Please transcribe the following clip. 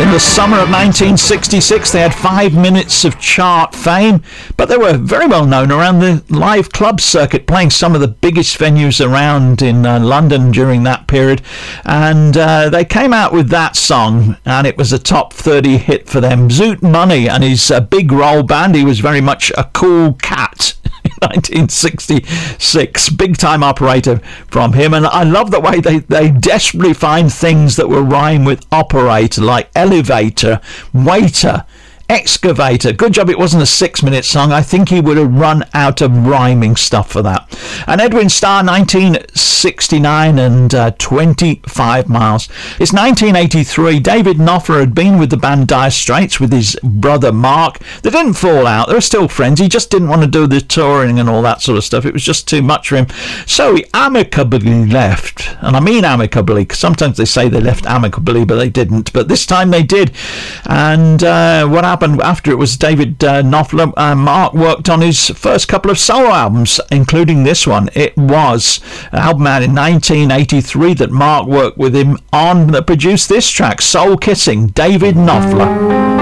in the summer of 1966. They had 5 minutes of chart fame, but they were very well known around the live club circuit, playing some of the biggest venues around in London during that period. And they came out with that song, and it was a top 30 hit for them. Zoot Money and his Big Roll Band. He was very much a cool cat. 1966, big time operator from him. And I love the way they desperately find things that will rhyme with operator, like elevator, waiter, excavator. Good job it wasn't a 6-minute song. I think he would have run out of rhyming stuff for that. And Edwin Starr, 1969 and 25 miles. It's 1983. David Knopfler had been with the band Dire Straits with his brother Mark. They didn't fall out. They were still friends. He just didn't want to do the touring and all that sort of stuff. It was just too much for him. So he amicably left. And I mean amicably, because sometimes they say they left amicably, but they didn't. But this time they did. And what happened after it was David Knopfler and Mark worked on his first couple of solo albums, including this one. It was an album out in 1983 that Mark worked with him on that produced this track, Soul Kissing, David Knopfler.